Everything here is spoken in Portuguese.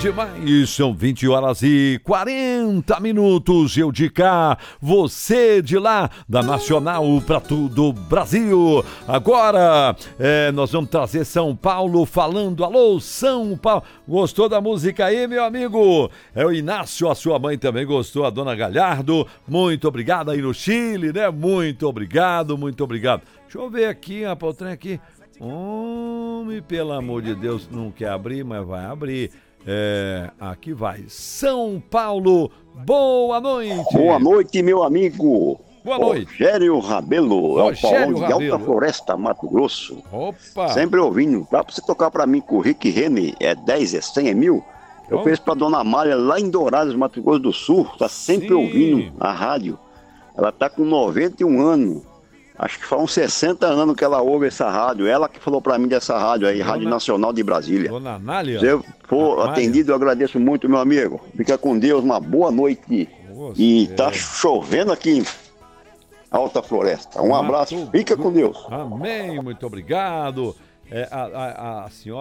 demais, são 20 horas e 40 minutos. Eu de cá, você de lá, da Nacional para todo o Brasil. Agora, nós vamos trazer São Paulo falando. Alô, São Paulo. Gostou da música aí, meu amigo? É o Inácio, a sua mãe também gostou, a dona Galhardo. Muito obrigado aí no Chile, né? Muito obrigado, muito obrigado. Deixa eu ver aqui, rapaz, o trem aqui. Homem, pelo amor de Deus, não quer abrir, mas vai abrir. Aqui vai. São Paulo, boa noite. Boa noite, meu amigo. Boa noite. Rogério Rabelo, é o Paulão de Rabelo. Alta Floresta, Mato Grosso. Opa. Sempre ouvindo. Dá pra você tocar pra mim com o Rick Rene, 10, 100, 1000? Eu fiz pra Dona Amália lá em Dourados, Mato Grosso do Sul. Tá sempre ouvindo a rádio. Ela tá com 91 anos. Acho que faz uns 60 anos que ela ouve essa rádio. Ela que falou pra mim dessa rádio aí, Rádio Nacional de Brasília. Dona Anália? Se eu for atendido, eu agradeço muito, meu amigo. Fica com Deus, uma boa noite. E tá chovendo aqui em Alta Floresta. Um abraço, fica com Deus. Amém, muito obrigado. A senhora